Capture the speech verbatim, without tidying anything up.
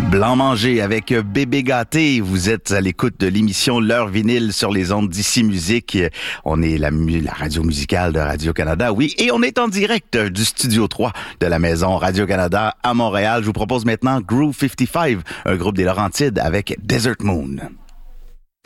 Blanc Manger avec Bébé Gâté. Vous êtes à l'écoute de l'émission L'heure vinyle sur les ondes d'Ici Musique. On est la, la radio musicale de Radio-Canada, oui, et on est en direct du studio trois de la maison Radio-Canada à Montréal. Je vous propose maintenant Groove cinquante-cinq, un groupe des Laurentides avec Desert Moon.